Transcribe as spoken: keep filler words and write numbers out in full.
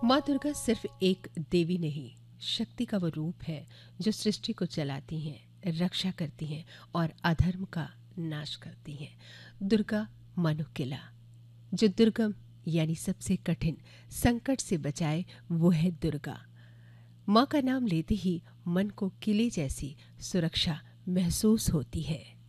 माँ दुर्गा सिर्फ एक देवी नहीं, शक्ति का वो रूप है जो सृष्टि को चलाती हैं, रक्षा करती हैं और अधर्म का नाश करती हैं। दुर्गा मानो किला, जो दुर्गम यानी सबसे कठिन संकट से बचाए, वो है दुर्गा। माँ का नाम लेते ही मन को किले जैसी सुरक्षा महसूस होती है।